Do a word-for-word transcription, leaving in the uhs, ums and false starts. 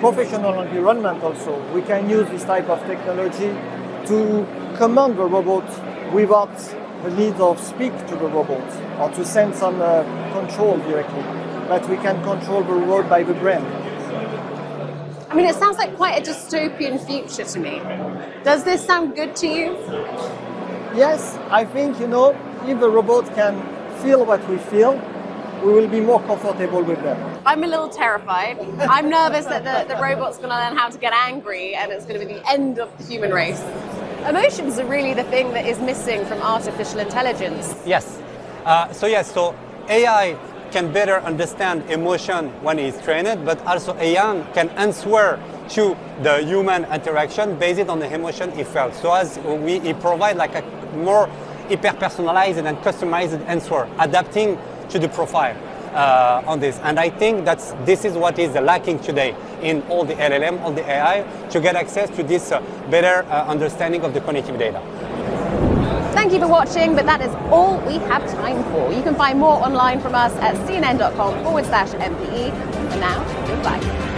professional environment also. We can use this type of technology to command the robot without the need of speak to the robot or to send some uh, control directly. But we can control the robot by the brain. I mean, it sounds like quite a dystopian future to me. Does this sound good to you? Yes, I think, you know, if the robot can feel what we feel, we will be more comfortable with them. I'm a little terrified. I'm nervous that the, the robot's going to learn how to get angry and it's going to be the end of the human race. Emotions are really the thing that is missing from artificial intelligence. Yes. Uh, so yes, so A I can better understand emotion when it's trained, but also A I can answer to the human interaction based on the emotion he felt. So as we he provide like a more hyper-personalized and customized answer, adapting to the profile uh, on this. And I think that's this is what is lacking today in all the L L M, all the A I, to get access to this uh, better uh, understanding of the cognitive data. Thank you for watching, but that is all we have time for. You can find more online from us at cnn.com forward slash MPE. And now, goodbye.